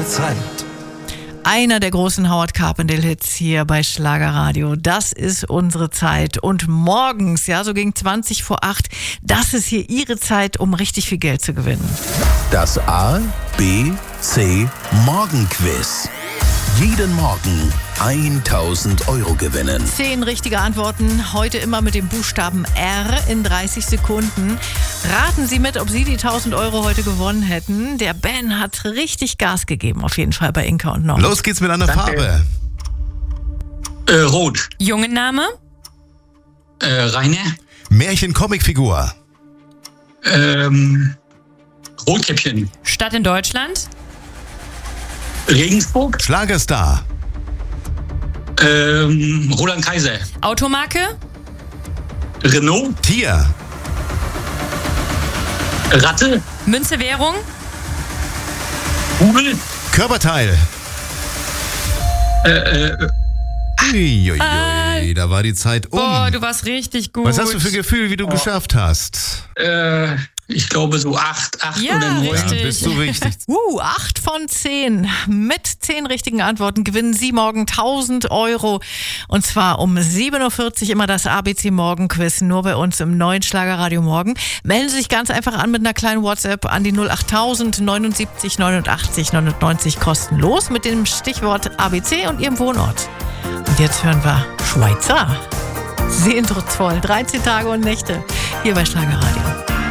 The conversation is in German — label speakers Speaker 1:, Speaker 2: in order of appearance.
Speaker 1: Zeit.
Speaker 2: Einer der großen Howard Carpendale-Hits hier bei Schlagerradio. Das ist unsere Zeit. Und morgens, ja, so gegen 20 vor 8, das ist hier Ihre Zeit, um richtig viel Geld zu gewinnen.
Speaker 3: Das A, B, C Morgenquiz. Jeden Morgen 1.000 € gewinnen.
Speaker 2: 10 richtige Antworten, heute immer mit dem Buchstaben R in 30 Sekunden. Raten Sie mit, ob Sie die 1.000 € heute gewonnen hätten. Der Ben hat richtig Gas gegeben, auf jeden Fall bei Inka und Norm.
Speaker 1: Los geht's mit einer Farbe.
Speaker 4: Rot.
Speaker 5: Jungenname?
Speaker 4: Rainer.
Speaker 1: Märchen-Comicfigur.
Speaker 4: Rotkäppchen.
Speaker 5: Stadt in Deutschland?
Speaker 4: Regensburg.
Speaker 1: Schlagerstar.
Speaker 4: Roland Kaiser.
Speaker 5: Automarke?
Speaker 4: Renault.
Speaker 1: Tier.
Speaker 4: Ratte.
Speaker 5: Münze, Währung?
Speaker 4: Rubel.
Speaker 1: Körperteil. Uiuiui, da war die Zeit um.
Speaker 5: Boah, du warst richtig gut.
Speaker 1: Was hast du für ein Gefühl, wie du geschafft hast?
Speaker 4: Ich glaube so 8
Speaker 5: Ja,
Speaker 4: oder 9.
Speaker 5: richtig.
Speaker 1: Ja, bist du richtig.
Speaker 2: 8 von 10. Mit 10 richtigen Antworten gewinnen Sie morgen 1.000 €. Und zwar um 7.40 Uhr immer das ABC Morgenquiz, nur bei uns im neuen Schlagerradio Morgen. Melden Sie sich ganz einfach an mit einer kleinen WhatsApp an die 08000 79 89 99 kostenlos mit dem Stichwort ABC und Ihrem Wohnort. Und jetzt hören wir Schweizer. Sehnsuchtsvoll, 13 Tage und Nächte hier bei Schlagerradio.